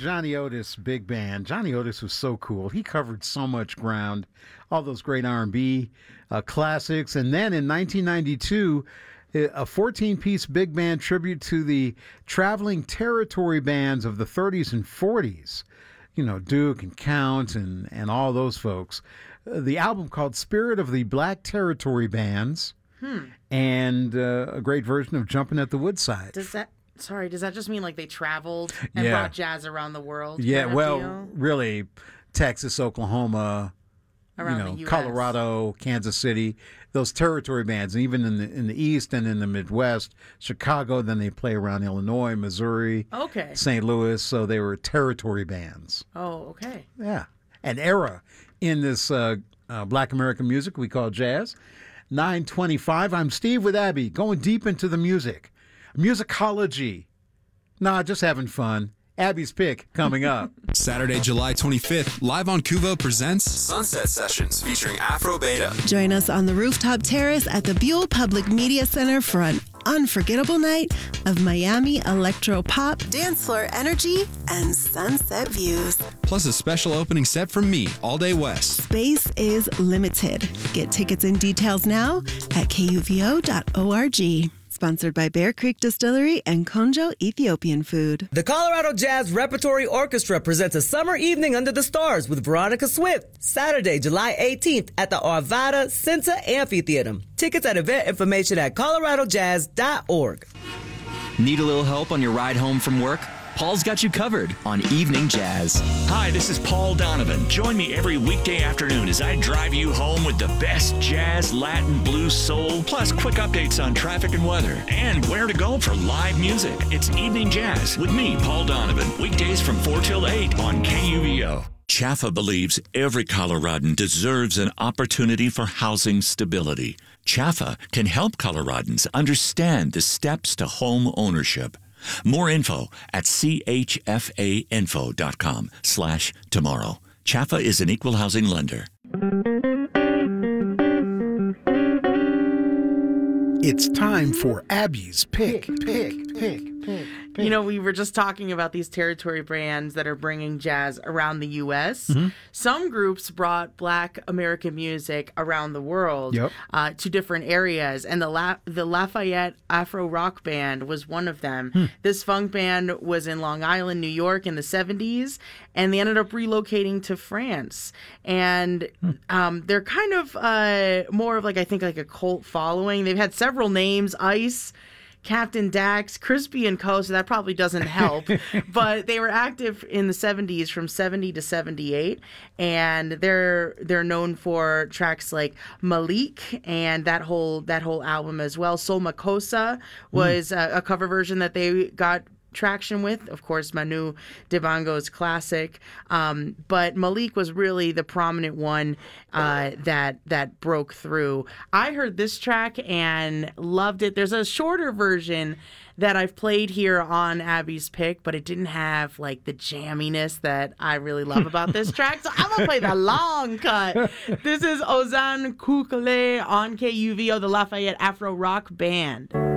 Johnny Otis big band. Johnny Otis was so cool. He covered so much ground, all those great R&B classics. And then in 1992, a 14-piece big band tribute to the traveling territory bands of the 30s and 40s. You know, Duke and Count and all those folks. The album called Spirit of the Black Territory Bands. And a great version of Jumping at the Woodside. Does that just mean like they traveled and brought jazz around the world? Yeah, kind of well, deal? really, Texas, Oklahoma, Around the US. Colorado, Kansas City, those territory bands, and even in the East and in the Midwest, Chicago. Then they play around Illinois, Missouri, St. Louis. So they were territory bands. Oh, okay. Yeah, an era in this Black American music we call jazz. 9:25. I'm Steve with Abby, going deep into the music. Musicology. Nah, just having fun. Abby's pick coming up. Saturday, July 25th, live on Kuvo presents Sunset Sessions featuring Afro Beta. Join us on the rooftop terrace at the Buell Public Media Center for an unforgettable night of Miami electro pop, dance floor energy, and sunset views. Plus a special opening set from me, All Day West. Space is limited. Get tickets and details now at kuvo.org. Sponsored by Bear Creek Distillery and Konjo Ethiopian Food. The Colorado Jazz Repertory Orchestra presents a summer evening under the stars with Veronica Swift, Saturday, July 18th at the Arvada Cinta Amphitheater. Tickets and event information at coloradojazz.org. Need a little help on your ride home from work? Paul's got you covered on Evening Jazz. Hi, this is Paul Donovan. Join me every weekday afternoon as I drive you home with the best jazz, Latin, blues, soul, plus quick updates on traffic and weather, and where to go for live music. It's Evening Jazz with me, Paul Donovan, weekdays from 4 till 8 on KUVO. CHAFA believes every Coloradan deserves an opportunity for housing stability. CHAFA can help Coloradans understand the steps to home ownership. More info at chfainfo.com/tomorrow. CHAFA is an equal housing lender. It's time for Abby's pick. You know, we were just talking about these territory bands that are bringing jazz around the U.S. Mm-hmm. Some groups brought Black American music around the world to different areas, and the Lafayette Afro Rock Band was one of them. This funk band was in Long Island, New York in the 70s, and they ended up relocating to France. And they're kind of more of like, I think, like a cult following. They've had several names: Ice, Captain Dax, Crispy & Co., so that probably doesn't help. But they were active in the 70s, from 70 to 78, and they're known for tracks like Malik and that whole album as well. Soul Makossa was a cover version that they got traction with, of course, Manu Dibango's classic, but Malik was really the prominent one that broke through. I heard this track and loved it. There's a shorter version that I've played here on Abby's Pick, but it didn't have like the jamminess that I really love about this track, so I'm gonna play the long cut. This is Ozan Kukule on KUVO, the Lafayette Afro Rock Band.